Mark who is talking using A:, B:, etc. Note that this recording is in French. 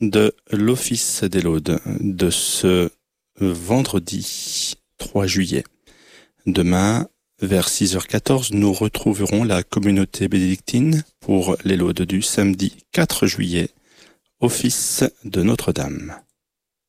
A: de l'Office des Laudes de ce vendredi 3 juillet. Demain, vers 6h14, nous retrouverons la communauté bénédictine pour les Laudes du samedi 4 juillet, Office de Notre-Dame.